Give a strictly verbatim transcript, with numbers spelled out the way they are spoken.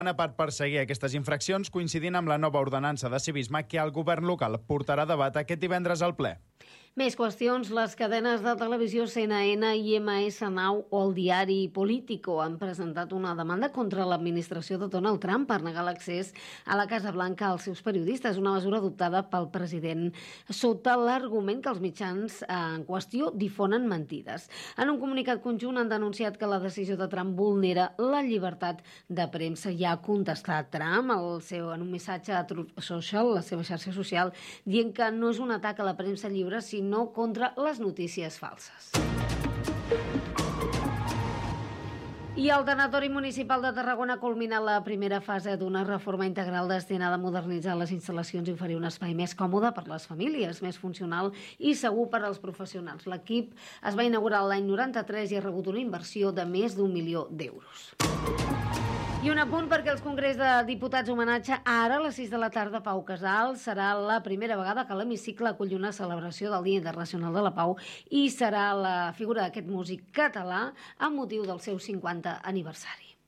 per perseguir aquestes infraccions, coincidint amb la nova ordenança de civisme que el govern local portarà a debat aquest divendres al ple. Més qüestions. Les cadenes de televisió C N N, I M S nou o el diari Político han presentat una demanda contra l'administració de Donald Trump per negar l'accés a la Casa Blanca als seus periodistes, una mesura adoptada pel president sota l'argument que els mitjans en qüestió difonen mentides. En un comunicat conjunt han denunciat que la decisió de Trump vulnera la llibertat de premsa. Ja ha contestat Trump el seu, en un missatge a Truth Social, la seva xarxa social, dient que no és un atac a la premsa lliure, sinó contra les notícies falses. I el Tanatori Municipal de Tarragona ha culminat la primera fase d'una reforma integral destinada a modernitzar les instal·lacions i oferir un espai més còmode per les famílies, més funcional i segur per als professionals. L'equip es va inaugurar l'any noranta-tres i ha rebut una inversió de més d'un milió d'euros. I un apunt perquè els Congrés de Diputats homenatge ara a les sis de la tarda a Pau Casals. Serà la primera vegada que l'hemicicle acull una celebració del Dia Internacional de la Pau i serà la figura d'aquest músic català amb motiu del seu cinquantè aniversari.